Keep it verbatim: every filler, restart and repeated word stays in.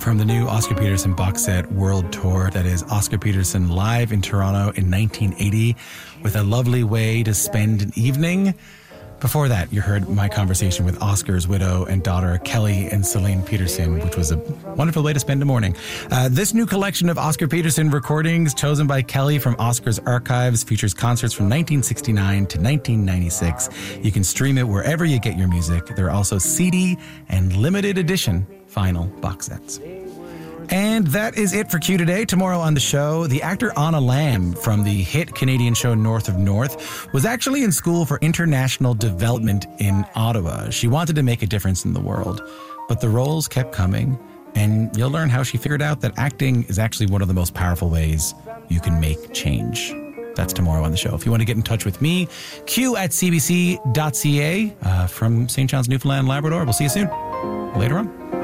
from the new Oscar Peterson box set World Tour. That is Oscar Peterson live in Toronto in nineteen eighty with A Lovely Way to Spend an Evening. Before that, you heard my conversation with Oscar's widow and daughter, Kelly and Celine Peterson, which was a wonderful way to spend a morning. Uh, this new collection of Oscar Peterson recordings, chosen by Kelly from Oscar's archives, features concerts from nineteen sixty-nine to nineteen ninety-six. You can stream it wherever you get your music. There are also C D and limited edition vinyl box sets. And that is it for Q today. Tomorrow on the show, the actor Anna Lamb from the hit Canadian show North of North was actually in school for international development in Ottawa. She wanted to make a difference in the world, but the roles kept coming, and you'll learn how she figured out that acting is actually one of the most powerful ways you can make change. That's tomorrow on the show. If you want to get in touch with me, q at c b c dot c a uh, from Saint John's, Newfoundland, Labrador. We'll see you soon. Later on.